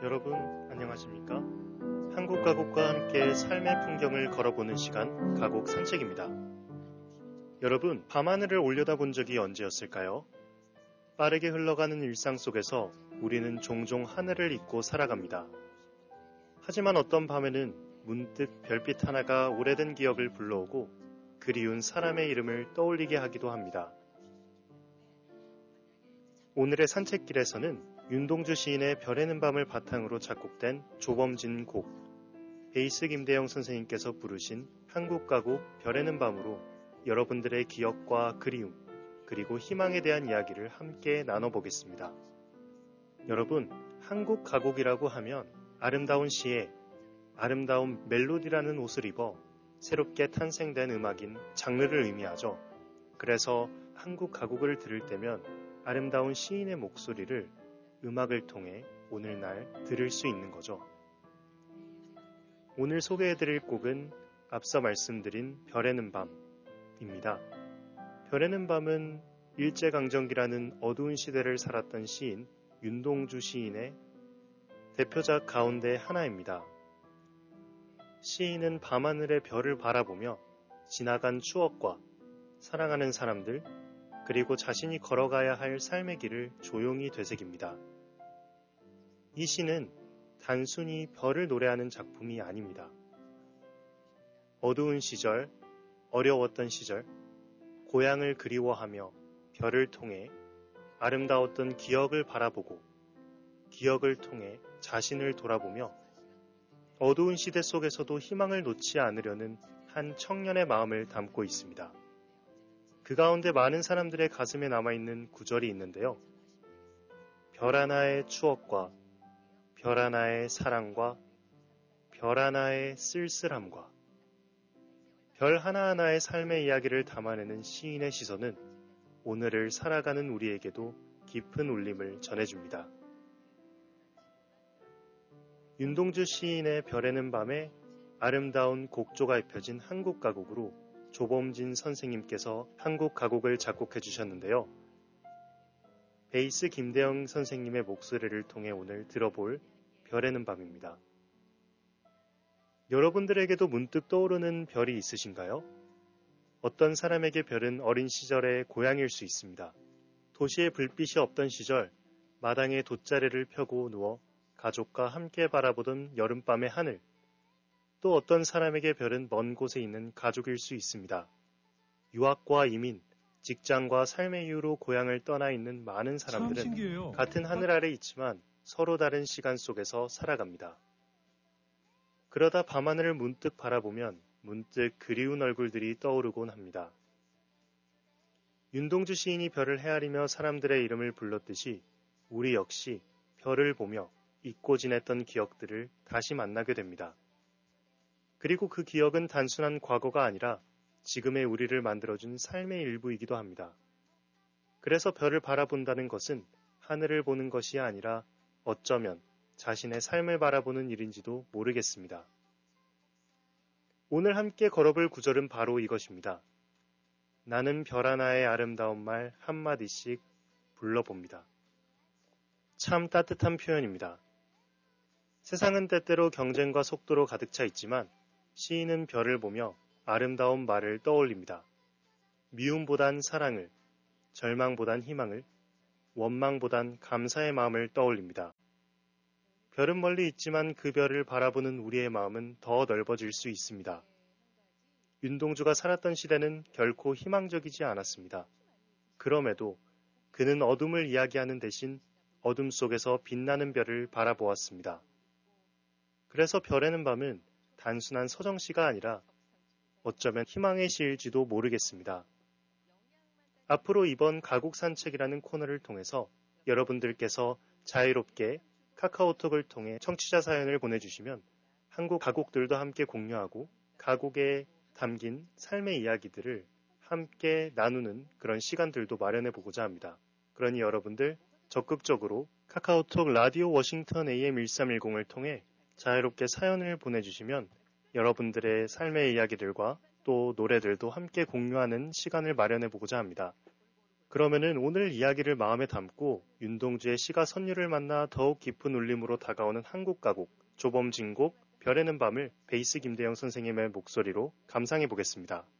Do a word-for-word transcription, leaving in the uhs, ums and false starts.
여러분 안녕하십니까? 한국 가곡과 함께 삶의 풍경을 걸어보는 시간 가곡 산책입니다. 여러분, 밤하늘을 올려다본 적이 언제였을까요? 빠르게 흘러가는 일상 속에서 우리는 종종 하늘을 잊고 살아갑니다. 하지만 어떤 밤에는 문득 별빛 하나가 오래된 기억을 불러오고 그리운 사람의 이름을 떠올리게 하기도 합니다. 오늘의 산책길에서는 윤동주 시인의 별에는 밤을 바탕으로 작곡된 조범진 곡, 베이스 김대영 선생님께서 부르신 한국 가곡 별에는 밤으로 여러분들의 기억과 그리움, 그리고 희망에 대한 이야기를 함께 나눠보겠습니다. 여러분, 한국 가곡이라고 하면 아름다운 시에 아름다운 멜로디라는 옷을 입어 새롭게 탄생된 음악인 장르를 의미하죠. 그래서 한국 가곡을 들을 때면 아름다운 시인의 목소리를 음악을 통해 오늘날 들을 수 있는 거죠. 오늘 소개해드릴 곡은 앞서 말씀드린 별에는 밤입니다. 별에는 밤은 일제강점기라는 어두운 시대를 살았던 시인 윤동주 시인의 대표작 가운데 하나입니다. 시인은 밤하늘의 별을 바라보며 지나간 추억과 사랑하는 사람들, 그리고 자신이 걸어가야 할 삶의 길을 조용히 되새깁니다. 이 시는 단순히 별을 노래하는 작품이 아닙니다. 어두운 시절, 어려웠던 시절, 고향을 그리워하며 별을 통해 아름다웠던 기억을 바라보고 기억을 통해 자신을 돌아보며 어두운 시대 속에서도 희망을 놓지 않으려는 한 청년의 마음을 담고 있습니다. 그 가운데 많은 사람들의 가슴에 남아있는 구절이 있는데요. 별 하나의 추억과 별 하나의 사랑과 별 하나의 쓸쓸함과 별 하나하나의 삶의 이야기를 담아내는 시인의 시선은 오늘을 살아가는 우리에게도 깊은 울림을 전해줍니다. 윤동주 시인의 별에는 밤에 아름다운 곡조가 입혀진 한국 가곡으로 조범진 선생님께서 한국 가곡을 작곡해 주셨는데요. 베이스 김대영 선생님의 목소리를 통해 오늘 들어볼 별에는 밤입니다. 여러분들에게도 문득 떠오르는 별이 있으신가요? 어떤 사람에게 별은 어린 시절의 고향일 수 있습니다. 도시에 불빛이 없던 시절 마당에 돗자리를 펴고 누워 가족과 함께 바라보던 여름밤의 하늘, 또 어떤 사람에게 별은 먼 곳에 있는 가족일 수 있습니다. 유학과 이민, 직장과 삶의 이유로 고향을 떠나 있는 많은 사람들은 같은 하늘 아래 있지만 서로 다른 시간 속에서 살아갑니다. 그러다 밤하늘을 문득 바라보면 문득 그리운 얼굴들이 떠오르곤 합니다. 윤동주 시인이 별을 헤아리며 사람들의 이름을 불렀듯이 우리 역시 별을 보며 잊고 지냈던 기억들을 다시 만나게 됩니다. 그리고 그 기억은 단순한 과거가 아니라 지금의 우리를 만들어준 삶의 일부이기도 합니다. 그래서 별을 바라본다는 것은 하늘을 보는 것이 아니라 어쩌면 자신의 삶을 바라보는 일인지도 모르겠습니다. 오늘 함께 걸어볼 구절은 바로 이것입니다. 나는 별 하나의 아름다운 말 한마디씩 불러봅니다. 참 따뜻한 표현입니다. 세상은 때때로 경쟁과 속도로 가득 차 있지만 시인은 별을 보며 아름다운 말을 떠올립니다. 미움보단 사랑을, 절망보단 희망을, 원망보단 감사의 마음을 떠올립니다. 별은 멀리 있지만 그 별을 바라보는 우리의 마음은 더 넓어질 수 있습니다. 윤동주가 살았던 시대는 결코 희망적이지 않았습니다. 그럼에도 그는 어둠을 이야기하는 대신 어둠 속에서 빛나는 별을 바라보았습니다. 그래서 별에는 밤은 단순한 서정시가 아니라 어쩌면 희망의 시일지도 모르겠습니다. 앞으로 이번 가곡 산책이라는 코너를 통해서 여러분들께서 자유롭게 카카오톡을 통해 청취자 사연을 보내주시면 한국 가곡들도 함께 공유하고 가곡에 담긴 삶의 이야기들을 함께 나누는 그런 시간들도 마련해 보고자 합니다. 그러니 여러분들 적극적으로 카카오톡 라디오 워싱턴 에이엠 일삼일공을 통해 자유롭게 사연을 보내주시면 여러분들의 삶의 이야기들과 또 노래들도 함께 공유하는 시간을 마련해 보고자 합니다. 그러면은 오늘 이야기를 마음에 담고 윤동주의 시가 선율을 만나 더욱 깊은 울림으로 다가오는 한국 가곡 조범진곡 별에는 밤을 베이스 김대영 선생님의 목소리로 감상해 보겠습니다.